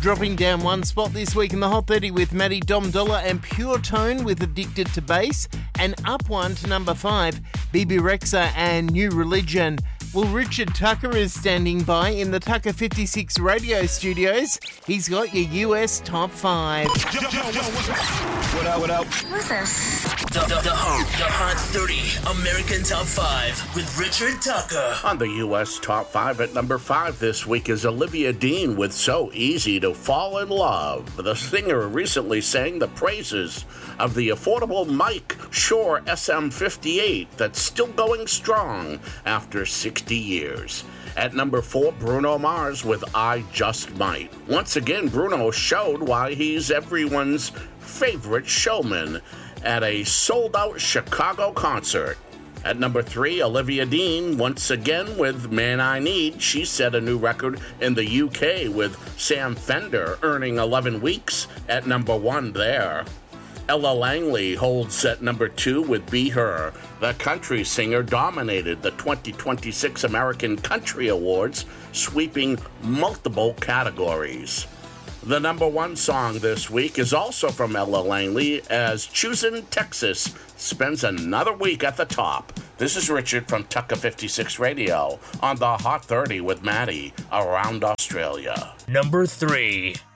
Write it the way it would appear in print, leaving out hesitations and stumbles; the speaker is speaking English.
dropping down one spot this week in the Hot 30 with Maddie Dom Dollar and Pure Tone with Addicted to Bass, and up one to number 5, Bebe Rexha and New Religion. Well, Richard Tucker is standing by in the Tucker 56 radio studios. He's got your US Top 5. What up? Who's this? The Hot 30 American Top 5 with Richard Tucker. On the U.S. Top 5 at number 5 this week is Olivia Dean with So Easy to Fall in Love. The singer recently sang the praises of the affordable Mike Shure SM58 that's still going strong after 60 years. At number 4, Bruno Mars with I Just Might. Once again, Bruno showed why he's everyone's favorite showman at a sold-out Chicago concert. At number 3, Olivia Dean, once again with Man I Need. She set a new record in the UK with Sam Fender, earning 11 weeks at number 1 there. Ella Langley holds at number 2 with Be Her. The country singer dominated the 2026 American Country Awards, sweeping multiple categories. The number 1 song this week is also from Ella Langley, as Choosin' Texas spends another week at the top. This is Richard from Tucker 56 Radio on the Hot 30 with Maddie around Australia. Number 3.